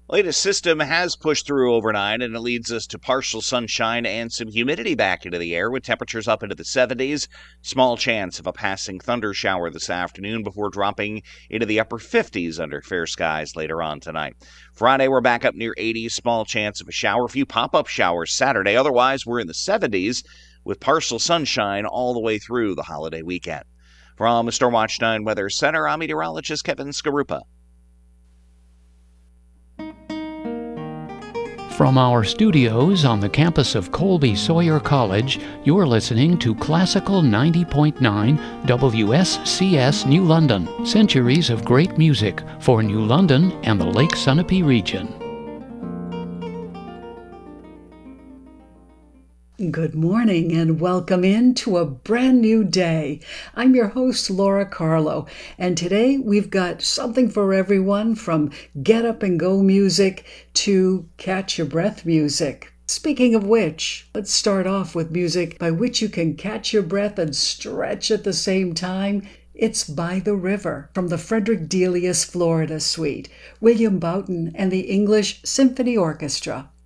Latest system has pushed through overnight, and it leads us to partial sunshine and some humidity back into the air with temperatures up into the 70s. Small chance of a passing thunder shower this afternoon before dropping into the upper 50s under fair skies later on tonight. Friday, we're back up near 80s. Small chance of a shower. A few pop-up showers Saturday. Otherwise, we're in the 70s with partial sunshine all the way through the holiday weekend. From the Stormwatch 9 Weather Center, I'm meteorologist Kevin Skarupa. From our studios on the campus of Colby Sawyer College, you're listening to Classical 90.9 WSCS New London. Centuries of great music for New London and the Lake Sunapee region. Good morning and welcome into a brand new day. I'm your host, Laura Carlo, and today we've got something for everyone from get up and go music to catch your breath music. Speaking of which, let's start off with music by which you can catch your breath and stretch at the same time. It's By the River from the Frederick Delius Florida Suite, William Boughton and the English Symphony Orchestra.